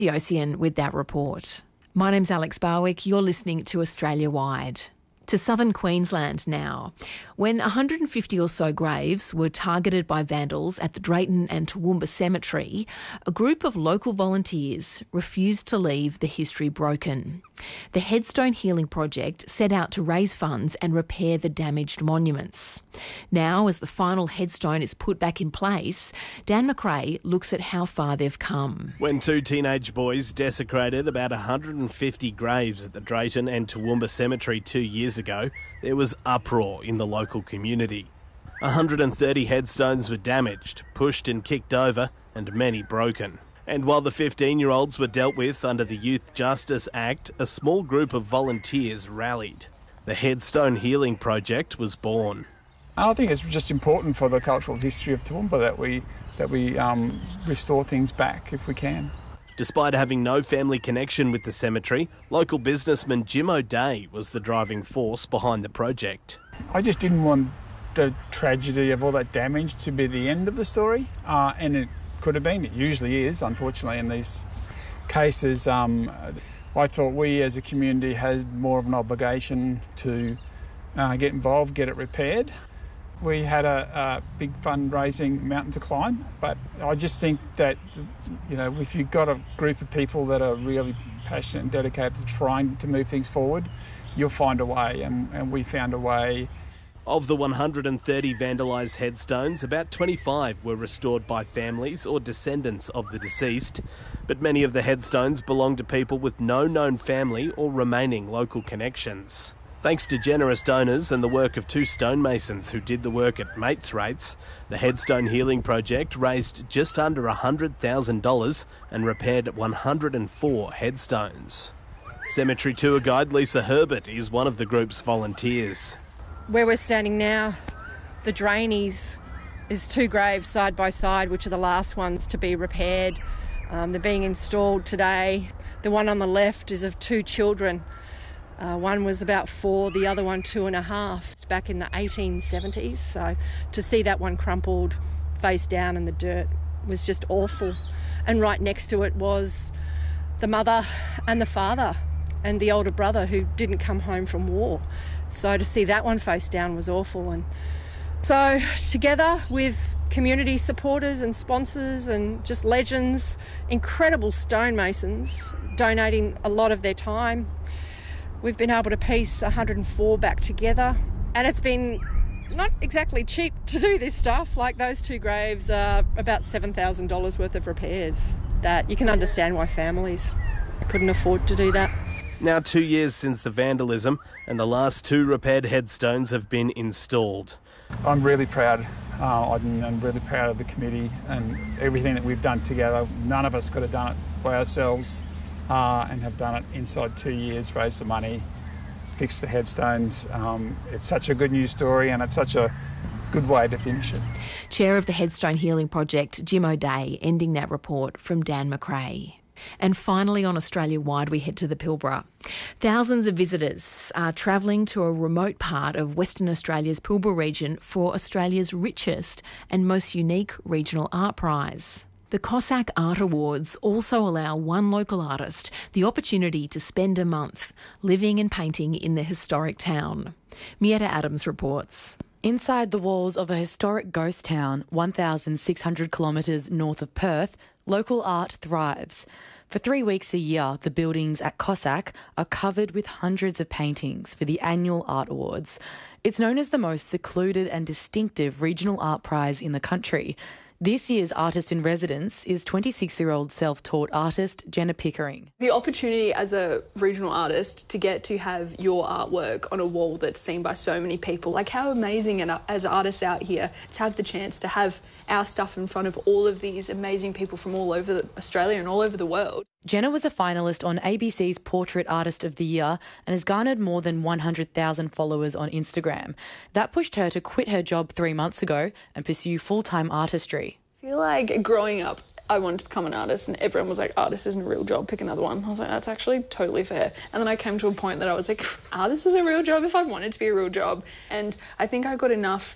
The OCN with that report. My name's Alex Barwick. You're listening to Australia Wide. To southern Queensland now. When 150 or so graves were targeted by vandals at the Drayton and Toowoomba Cemetery, a group of local volunteers refused to leave the history broken. The Headstone Healing Project set out to raise funds and repair the damaged monuments. Now, as the final headstone is put back in place, Dan McRae looks at how far they've come. When two teenage boys desecrated about 150 graves at the Drayton and Toowoomba Cemetery 2 years ago, there was uproar in the local community. 130 headstones were damaged, pushed and kicked over, and many broken. And while the 15-year-olds were dealt with under the Youth Justice Act, a small group of volunteers rallied. The Headstone Healing Project was born. I think it's just important for the cultural history of Toowoomba that we restore things back if we can. Despite having no family connection with the cemetery, local businessman Jim O'Day was the driving force behind the project. I just didn't want the tragedy of all that damage to be the end of the story, and it could have been. It usually is, unfortunately, in these cases. I thought we as a community had more of an obligation to get involved, get it repaired. We had a big fundraising mountain to climb, but I just think that, you know, if you've got a group of people that are really passionate and dedicated to trying to move things forward, you'll find a way, and we found a way. Of the 130 vandalised headstones, about 25 were restored by families or descendants of the deceased, but many of the headstones belong to people with no known family or remaining local connections. Thanks to generous donors and the work of two stonemasons who did the work at mates' rates, the Headstone Healing Project raised just under $100,000 and repaired 104 headstones. Cemetery tour guide Lisa Herbert is one of the group's volunteers. Where we're standing now, the Drainies is two graves side by side, which are the last ones to be repaired. They're being installed today. The one on the left is of two children. One was about 4, the other one 2.5, back in the 1870s. So to see that one crumpled face down in the dirt was just awful. And right next to it was the mother and the father and the older brother who didn't come home from war. So to see that one face down was awful. And so together with community supporters and sponsors and just legends, incredible stonemasons donating a lot of their time, we've been able to piece 104 back together, and it's been not exactly cheap to do this stuff. Like those two graves are about $7,000 worth of repairs that you can understand why families couldn't afford to do that. Now 2 years since the vandalism, and the last 2 repaired headstones have been installed. I'm really proud. I'm really proud of the committee and everything that we've done together. None of us could have done it by ourselves. And have done it inside 2 years, raised the money, fixed the headstones. It's such a good news story, and it's such a good way to finish it. Chair of the Headstone Healing Project, Jim O'Day, ending that report from Dan McRae. And finally, on Australia-wide, we head to the Pilbara. Thousands of visitors are travelling to a remote part of Western Australia's Pilbara region for Australia's richest and most unique regional art prize. The Cossack Art Awards also allow one local artist the opportunity to spend a month living and painting in the historic town. Mietta Adams reports. Inside the walls of a historic ghost town, 1,600 kilometres north of Perth, local art thrives. For 3 weeks a year, the buildings at Cossack are covered with hundreds of paintings for the annual Art Awards. It's known as the most secluded and distinctive regional art prize in the country. This year's artist in residence is 26-year-old self-taught artist Jenna Pickering. The opportunity as a regional artist to get to have your artwork on a wall that's seen by so many people, like how amazing, and as artists out here, to have the chance to have our stuff in front of all of these amazing people from all over Australia and all over the world. Jenna was a finalist on ABC's Portrait Artist of the Year and has garnered more than 100,000 followers on Instagram. That pushed her to quit her job 3 months ago and pursue full-time artistry. I feel like growing up, I wanted to become an artist, and everyone was like, artist isn't a real job, pick another one. I was like, that's actually totally fair. And then I came to a point that I was like, artist is a real job if I wanted to be a real job. And I think I got enough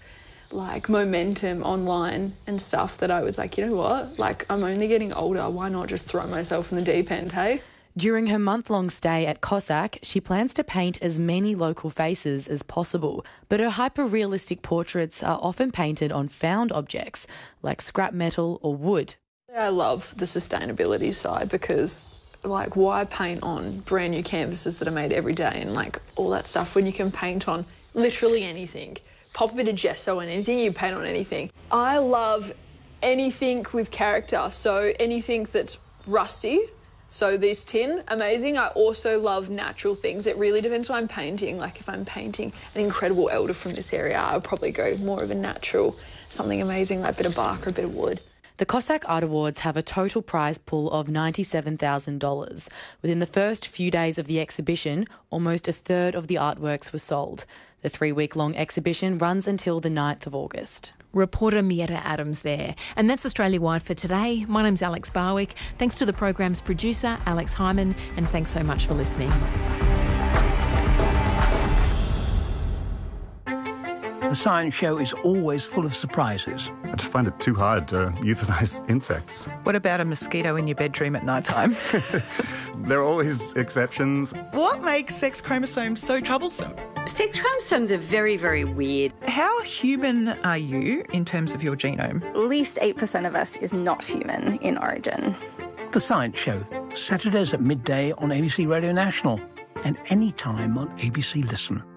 like momentum online and stuff that I was like, you know what, like I'm only getting older, why not just throw myself in the deep end, hey? During her month-long stay at Cossack, she plans to paint as many local faces as possible, but her hyper-realistic portraits are often painted on found objects like scrap metal or wood. I love the sustainability side because, like, why paint on brand new canvases that are made every day and, like, all that stuff when you can paint on literally anything? Pop a bit of gesso on anything, you paint on anything. I love anything with character, so anything that's rusty. So this tin, amazing. I also love natural things. It really depends what I'm painting. Like if I'm painting an incredible elder from this area, I'll probably go more of a natural, something amazing like a bit of bark or a bit of wood. The Cossack Art Awards have a total prize pool of $97,000. Within the first few days of the exhibition, almost a third of the artworks were sold. The 3-week-long exhibition runs until the 9th of August. Reporter Mietta Adams there. And that's Australia Wide for today. My name's Alex Barwick. Thanks to the program's producer, Alex Hyman, and thanks so much for listening. The Science Show is always full of surprises. I just find it too hard to euthanize insects. What about a mosquito in your bedroom at night time? There are always exceptions. What makes sex chromosomes so troublesome? Sex chromosomes are very, very weird. How human are you in terms of your genome? At least 8% of us is not human in origin. The Science Show, Saturdays at midday on ABC Radio National and anytime on ABC Listen.